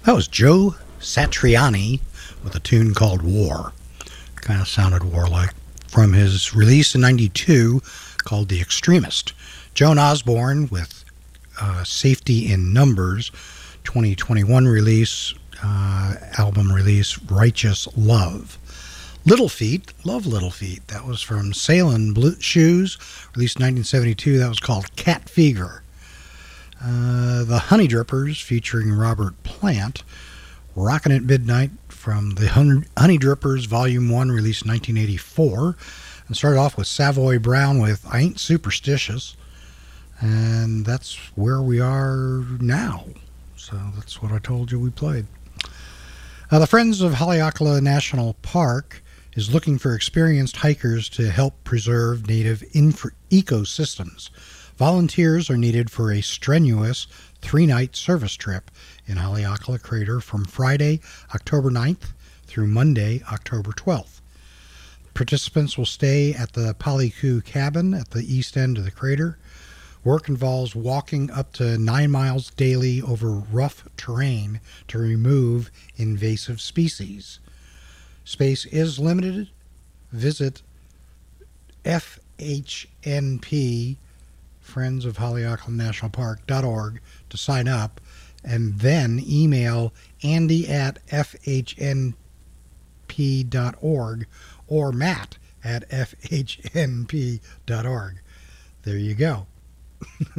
That was Joe Satriani with a tune called War. Kind of sounded warlike. From his release in 92 called The Extremist. Joan Osborne with Safety in Numbers, 2021 release, album release, Righteous Love. Little Feat, love Little Feat. That was from Salem Shoes, released 1972. That was called Cat Fever. The Honey Drippers featuring Robert Plant, Rockin' at Midnight from the Honey Drippers Volume 1, released 1984. And started off with Savoy Brown with I Ain't Superstitious. And that's where we are now. So that's what I told you we played. The Friends of Haleakala National Park is looking for experienced hikers to help preserve native ecosystems. Volunteers are needed for a strenuous 3-night service trip in Haleakala Crater from Friday, October 9th through Monday, October 12th. Participants will stay at the Paliku Cabin at the east end of the crater. Work involves walking up to 9 miles daily over rough terrain to remove invasive species. Space is limited. Visit FHNP, Friends of Haleakala National Park.org to sign up, and then email Andy at FHNP.org or Matt at FHNP.org. There you go.